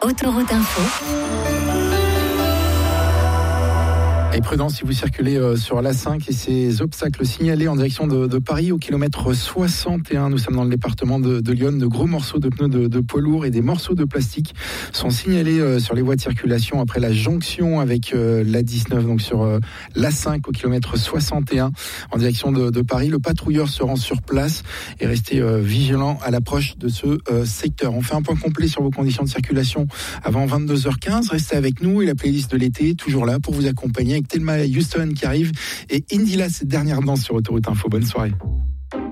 Autoroute Info. Et prudence si vous circulez sur l'A5 et ces obstacles signalés en direction de Paris au kilomètre 61. Nous sommes dans le département de Lyon. De gros morceaux de pneus de poids lourds et des morceaux de plastique sont signalés sur les voies de circulation après la jonction avec l'A19, donc sur l'A5 au kilomètre 61 en direction de Paris. Le patrouilleur se rend sur place et restez vigilant à l'approche de ce secteur. On fait un point complet sur vos conditions de circulation avant 22h15. Restez avec nous et la playlist de l'été toujours là pour vous accompagner avec Thelma Houston qui arrive et Indila, cette dernière danse sur Autoroute Info. Bonne soirée.